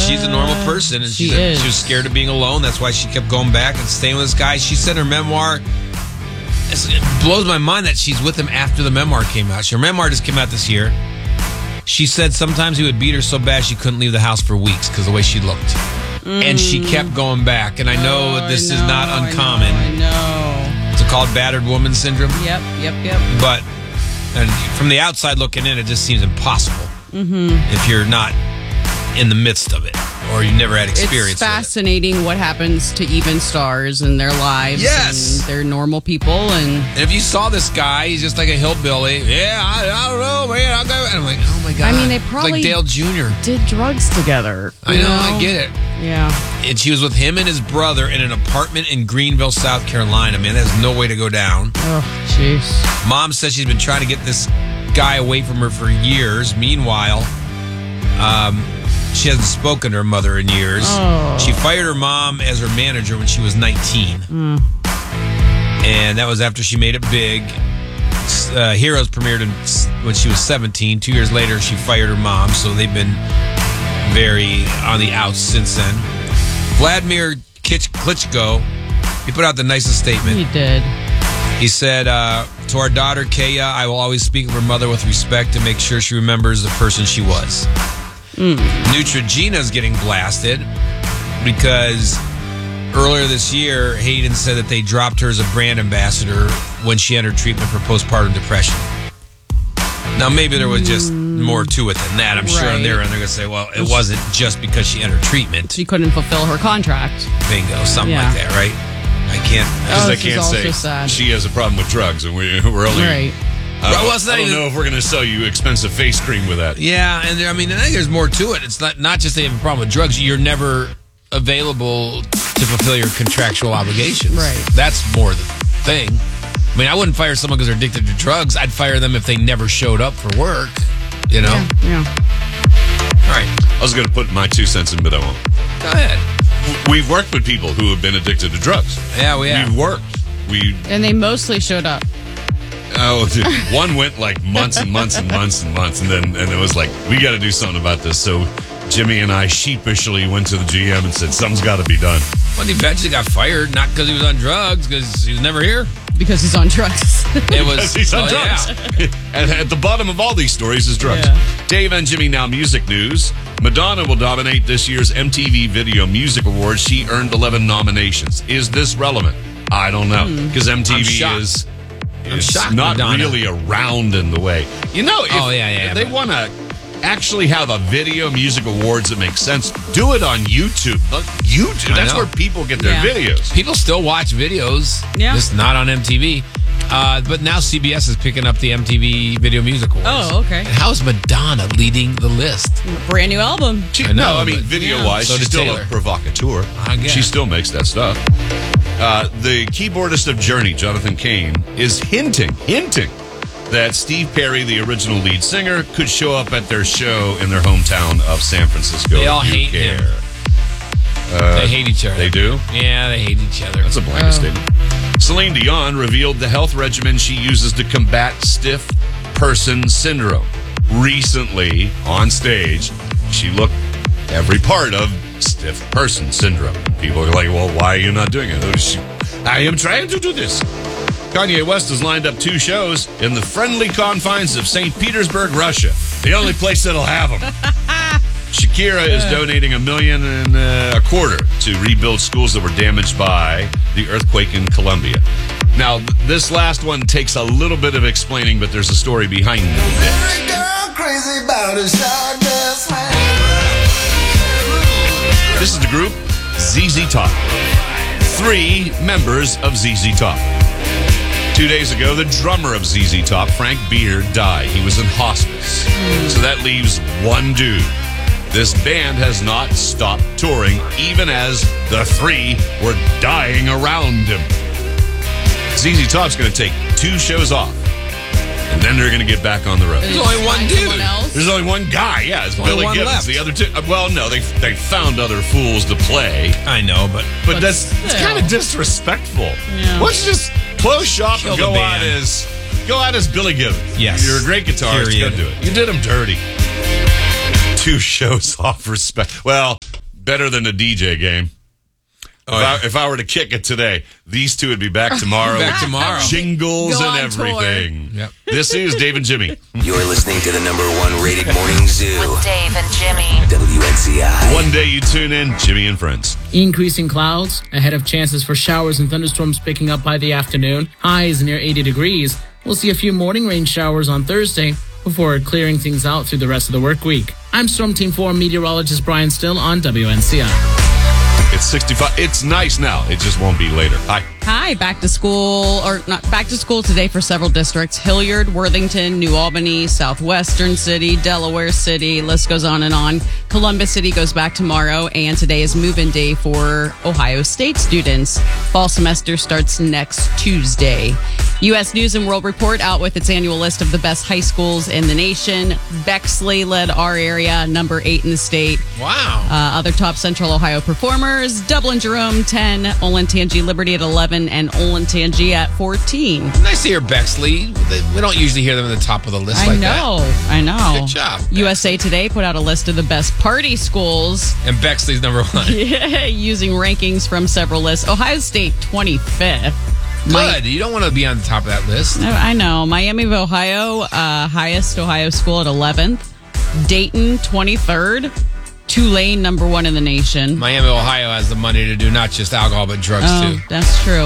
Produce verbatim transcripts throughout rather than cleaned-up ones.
she's a normal person, and She she's a, is. she was scared of being alone. That's why she kept going back and staying with this guy. She said in her memoir, it's- it blows my mind that she's with him after the memoir came out. Her memoir just came out this year. She said sometimes he would beat her so bad she couldn't leave the house for weeks because of the way she looked. Mm. And she kept going back. And I know Oh, this I is know, not uncommon. I know. I know. It's called battered woman syndrome. Yep, yep, yep. But and from the outside looking in, it just seems impossible Mm-hmm. if you're not in the midst of it or you never had experience It's fascinating what happens to even stars in their lives. Yes. And they're normal people. And with it. And if you saw this guy, he's just like a hillbilly. Yeah, I, I don't know, man. I'll go. And I'm like, oh my God. I mean, they It's probably like Dale Junior did drugs together. I you know, I get it. Yeah. And she was with him and his brother in an apartment in Greenville, South Carolina. Man, there's no way to go down. Oh, jeez. Mom says she's been trying to get this guy away from her for years. Meanwhile, um, she hasn't spoken to her mother in years. Oh. She fired her mom as her manager when she was nineteen. Mm. And that was after she made it big. Uh, Heroes premiered in, when she was seventeen. Two years later, she fired her mom. So they've been very on the outs since then. Vladimir Kitch- Klitschko, he put out the nicest statement. He did. He said, uh, to our daughter, Kaya, I will always speak of her mother with respect and make sure she remembers the person she was. Mm. Neutrogena's getting blasted because earlier this year, Hayden said that they dropped her as a brand ambassador when she entered treatment for postpartum depression. Now, maybe there was just more to it than that. I'm sure on Right. their end they're going to say, well, it wasn't just because she entered treatment. She couldn't fulfill her contract. Bingo, something Yeah. like that, right? I can't. Because Oh, I this can't is also say sad. she has a problem with drugs, and we, we're only. Right. I don't, Well, it's not I don't even- know if we're going to sell you expensive face cream with that. Yeah, and there, I mean, I think there's more to it. It's not not just they have a problem with drugs. You're never available to fulfill your contractual obligations. Right. That's more the thing. I mean, I wouldn't fire someone because they're addicted to drugs. I'd fire them if they never showed up for work. You know. Yeah. All right. I was going to put my two cents in, but I won't. Go ahead. We've worked with people who have been addicted to drugs. Yeah, we have. We've worked. We And they mostly showed up. oh, dude, one went like months and months and months and months, and then and it was like we got to do something about this. So Jimmy and I sheepishly went to the G M and said something's got to be done. Well, he eventually got fired, not because he was on drugs, because he was never here. Because he's on drugs. It was. Because he's on oh, drugs. yeah. and at the bottom of all these stories is drugs. Yeah. Dave and Jimmy Now music news. Madonna will dominate this year's M T V Video Music Awards. She earned eleven nominations. Is this relevant? I don't know. Because M T V I'm shocked. is I'm it's shocked, not Madonna. really around in the way. You know, if, Oh, yeah, yeah, if they but- want to actually have a Video Music Awards that makes sense, do it on YouTube. Look, YouTube, I that's know. where people get their Yeah. videos. People still watch videos, Yeah. just not on M T V. Uh, but now C B S is picking up the M T V Video Music Awards. Oh, okay. And how is Madonna leading the list? Brand new album. She, I know, no, I mean, but- video-wise, yeah. So she's did still Taylor. a provocateur. I guess. She still makes that stuff. Uh, the keyboardist of Journey, Jonathan Cain, is hinting, hinting that Steve Perry, the original lead singer, could show up at their show in their hometown of San Francisco. They all You hate care. him. they hate each other. They do? Yeah, they hate each other. That's a blanket Oh. statement. Celine Dion revealed the health regimen she uses to combat stiff person syndrome. Recently, on stage, she looked every part of stiff person syndrome. People are like, well, why are you not doing it? Oh, she- I am trying to do this. Kanye West has lined up two shows in the friendly confines of Saint Petersburg, Russia. The only place that'll have them. Shakira is donating a million and uh, a quarter to rebuild schools that were damaged by the earthquake in Colombia. Now, th- this last one takes a little bit of explaining, but there's a story behind it. Every girl crazy about a short dress man. This is the group Z Z Top. Three members of Z Z Top. Two days ago, the drummer of Z Z Top, Frank Beard, died. He was in hospice. So that leaves one dude. This band has not stopped touring, even as the three were dying around him. Z Z Top's going to take two shows off, and then they're going to get back on the road. There's only one Find dude. someone else. There's only one guy, yeah, it's only Billy one Gibbons. left. The other two, uh, well, no, they they found other fools to play, I know, but but, But that's it's still. kind of disrespectful. Yeah. Why don't you just close shop Kill and the go out band. as go out as Billy Gibbons? Yes. You're a great guitarist. Period. Go do it. You did him dirty. Two shows off respect. Well, better than a D J game. Oh, if, yeah. I, if I were to kick it today, these two would be back tomorrow. Back tomorrow. Jingles Go and on tour. everything. Yep. This is Dave and Jimmy. You're listening to the number one rated morning zoo. With Dave and Jimmy. W N C I. One day you tune in, Jimmy and Friends. Increasing clouds, ahead of chances for showers and thunderstorms picking up by the afternoon. Highs near eighty degrees. We'll see a few morning rain showers on Thursday before clearing things out through the rest of the work week. I'm Storm Team four meteorologist Brian Still on W N C I. It's sixty-five. It's nice now. It just won't be later. Hi. Hi, back to school, or not back to school today for several districts. Hilliard, Worthington, New Albany, Southwestern City, Delaware City, list goes on and on. Columbus City goes back tomorrow, and today is move-in day for Ohio State students. Fall semester starts next Tuesday. U S News and World Report out with its annual list of the best high schools in the nation. Bexley led our area, number eight in the state. Wow. Uh, other top Central Ohio performers, Dublin Jerome, ten, Olentangy Liberty at eleven, and Olentangy at fourteen. Nice to hear Bexley. They- We don't usually hear them at the top of the list I like know, that. I know. Good job, U S A Today put out a list of the best party schools And Bexley's number one. using rankings from several lists. Ohio State, twenty-fifth. Good. You don't want to be on the top of that list. I know. Miami of Ohio, uh, highest Ohio school at eleventh. Dayton, twenty-third. Tulane, number one in the nation. Miami, Ohio has the money to do not just alcohol, but drugs, Oh, too. that's true.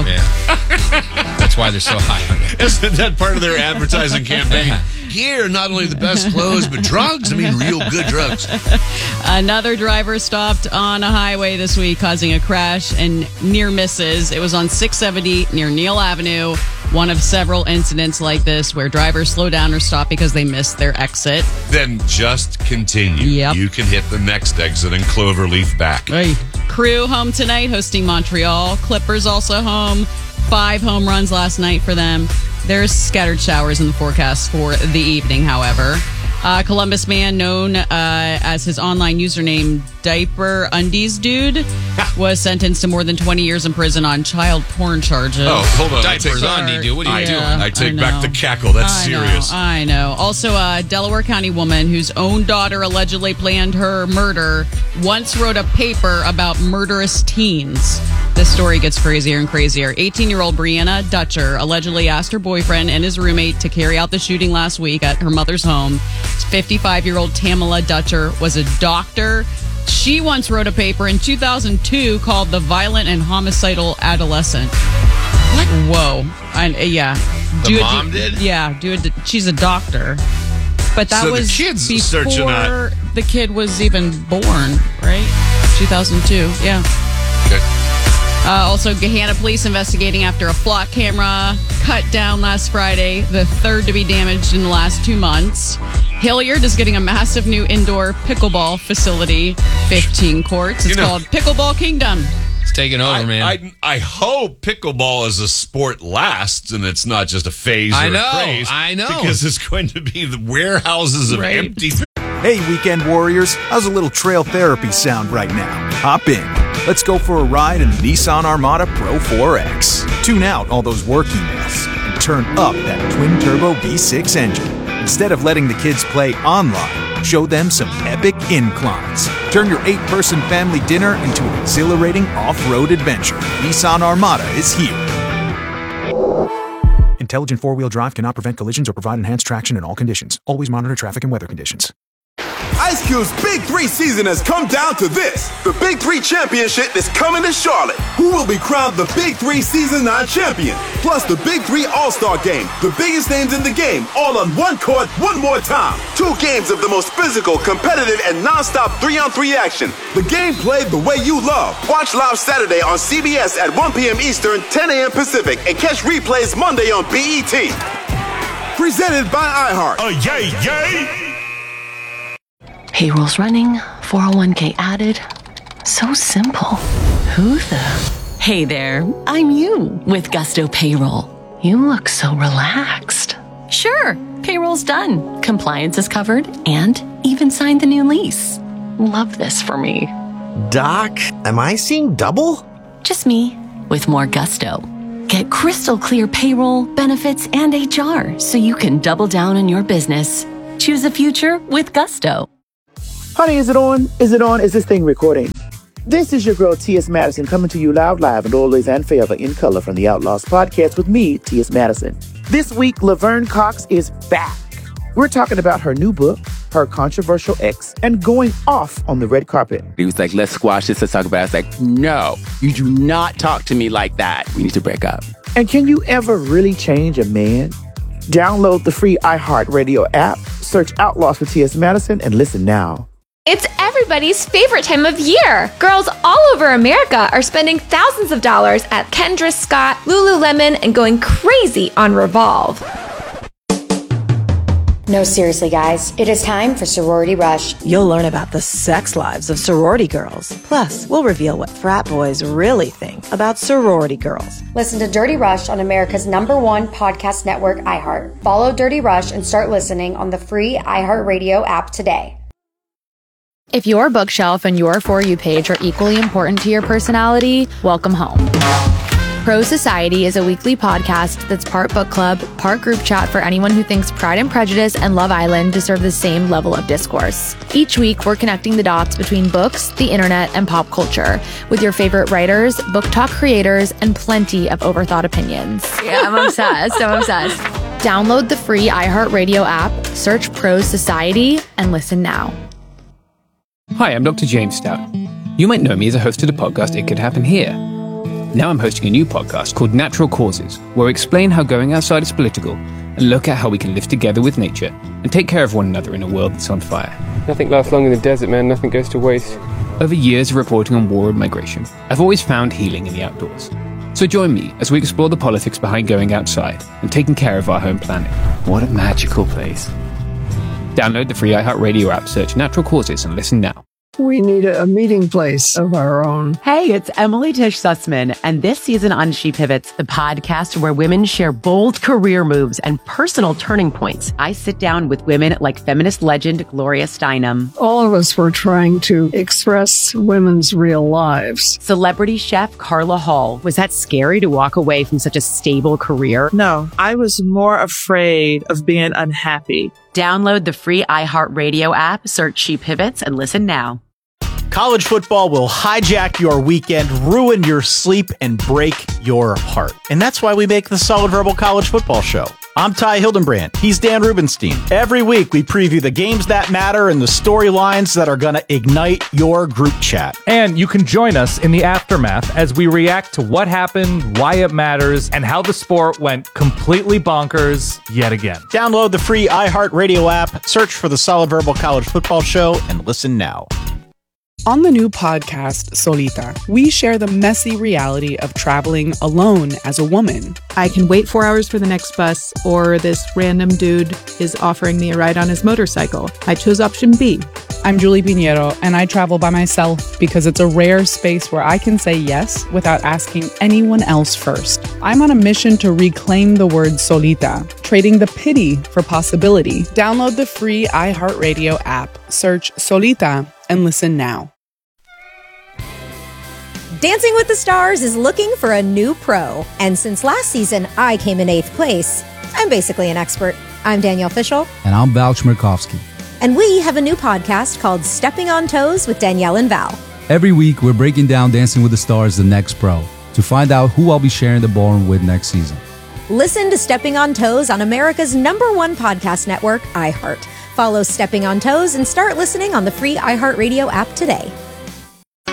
Yeah. That's why they're so high on it. Isn't that part of their advertising campaign? Here, not only the best clothes, but drugs. I mean, real good drugs. Another driver stopped on a highway this week, causing a crash and near misses. It was on six seventy near Neal Avenue. One of several incidents like this where drivers slow down or stop because they missed their exit. Then just continue. Yep. You can hit the next exit and Cloverleaf back. Hey. Crew home tonight, hosting Montreal. Clippers also home. Five home runs last night for them. There's scattered showers in the forecast for the evening, however. Uh, Columbus man known uh, as his online username Diaper Undies Dude was sentenced to more than twenty years in prison on child porn charges. Oh, hold on. I Diapers take, on, you do. What are you I, doing? Yeah. I take I back know. the cackle. That's I serious. Know, I know. Also, a Delaware County woman whose own daughter allegedly planned her murder once wrote a paper about murderous teens. This story gets crazier and crazier. eighteen-year-old Brianna Dutcher allegedly asked her boyfriend and his roommate to carry out the shooting last week at her mother's home. fifty-five-year-old Tamala Dutcher was a doctor. She once wrote a paper in two thousand two called The Violent and Homicidal Adolescent. What? Whoa. I, yeah. The Do a mom d- did? Yeah. Do a, she's a doctor. But that So the was kid's before searching out- the kid was even born, right? two thousand two. Yeah. Okay. Uh, also, Gahanna police investigating after a flock camera cut down last Friday, the third to be damaged in the last two months. Hilliard is getting a massive new indoor pickleball facility, fifteen courts. It's You know- called Pickleball Kingdom. It's taking over, I, man. I, I hope pickleball as a sport lasts and it's not just a phase or I know, a craze. I know. Because it's going to be the warehouses of Right. empty. Hey, weekend warriors, how's a little trail therapy sound right now? Hop in. Let's go for a ride in the Nissan Armada Pro four X. Tune out all those work emails and turn up that twin-turbo V six engine. Instead of letting the kids play online, show them some epic inclines. Turn your eight-person family dinner into an exhilarating off-road adventure. Nissan Armada is here. Intelligent four-wheel drive cannot prevent collisions or provide enhanced traction in all conditions. Always monitor traffic and weather conditions. Ice Cube's Big Three season has come down to this. The Big Three Championship is coming to Charlotte. Who will be crowned the Big Three Season nine champion? Plus the Big Three All-Star Game. The biggest names in the game, all on one court, one more time. Two games of the most physical, competitive, and non-stop three-on-three action. The game played the way you love. Watch live Saturday on C B S at one p.m. Eastern, ten a.m. Pacific, and catch replays Monday on B E T. Presented by iHeart. Oh, yay, yay! Payroll's running, four oh one k added. So simple. Who the? Hey there, I'm you with Gusto Payroll. You look so relaxed. Sure, payroll's done. Compliance is covered and even signed the new lease. Love this for me. Doc, am I seeing double? Just me with more gusto. Get crystal clear payroll, benefits, and H R so you can double down on your business. Choose a future with Gusto. Honey, is it on? Is it on? Is this thing recording? This is your girl, T S. Madison, coming to you loud, live, and always and forever in color from the Outlaws podcast with me, T S. Madison. This week, Laverne Cox is back. We're talking about her new book, her controversial ex, and going off on the red carpet. He was like, let's squash this, let's talk about it. I was like, no, you do not talk to me like that. We need to break up. And can you ever really change a man? Download the free iHeartRadio app, search Outlaws for T S. Madison, and listen now. It's everybody's favorite time of year. Girls all over America are spending thousands of dollars at Kendra Scott, Lululemon, and going crazy on Revolve. No, seriously, guys. It is time for Sorority Rush. You'll learn about the sex lives of sorority girls. Plus, we'll reveal what frat boys really think about sorority girls. Listen to Dirty Rush on America's number one podcast network, iHeart. Follow Dirty Rush and start listening on the free iHeartRadio app today. If your bookshelf and your For You page are equally important to your personality, welcome home. Pro Society is a weekly podcast that's part book club, part group chat for anyone who thinks Pride and Prejudice and Love Island deserve the same level of discourse. Each week, we're connecting the dots between books, the internet, and pop culture with your favorite writers, book talk creators, and plenty of overthought opinions. Yeah, I'm obsessed. I'm obsessed. Download the free iHeartRadio app, search Pro Society, and listen now. Hi, I'm Doctor James Stout. You might know me as a host of the podcast It Could Happen Here. Now I'm hosting a new podcast called Natural Causes, where I explain how going outside is political and look at how we can live together with nature and take care of one another in a world that's on fire. Nothing lasts long in the desert, man. Nothing goes to waste. Over years of reporting on war and migration, I've always found healing in the outdoors. So join me as we explore the politics behind going outside and taking care of our home planet. What a magical place. Download the free iHeartRadio app, search Natural Causes, and listen now. We need a, a meeting place of our own. Hey, it's Emily Tish Sussman, and this season on She Pivots, the podcast where women share bold career moves and personal turning points. I sit down with women like feminist legend Gloria Steinem. All of us were trying to express women's real lives. Celebrity chef Carla Hall. Was that scary to walk away from such a stable career? No, I was more afraid of being unhappy. Download the free iHeartRadio app, search She Pivots, and listen now. College football will hijack your weekend, ruin your sleep, and break your heart. And that's why we make the Solid Verbal College Football Show. I'm Ty Hildenbrand. He's Dan Rubenstein. Every week, we preview the games that matter and the storylines that are going to ignite your group chat. And you can join us in the aftermath as we react to what happened, why it matters, and how the sport went completely bonkers yet again. Download the free iHeartRadio app, search for the Solid Verbal College Football Show, and listen now. On the new podcast, Solita, we share the messy reality of traveling alone as a woman. I can wait four hours for the next bus, or this random dude is offering me a ride on his motorcycle. I chose option B. I'm Julie Pinheiro, and I travel by myself because it's a rare space where I can say yes without asking anyone else first. I'm on a mission to reclaim the word solita, trading the pity for possibility. Download the free iHeartRadio app, search Solita, and listen now. Dancing with the Stars is looking for a new pro. And since last season, I came in eighth place. I'm basically an expert. I'm Danielle Fishel. And I'm Val Chmerkovsky. And we have a new podcast called Stepping on Toes with Danielle and Val. Every week, we're breaking down Dancing with the Stars, the next pro, to find out who I'll be sharing the ballroom with next season. Listen to Stepping on Toes on America's number one podcast network, iHeart. Follow Stepping on Toes and start listening on the free iHeartRadio app today.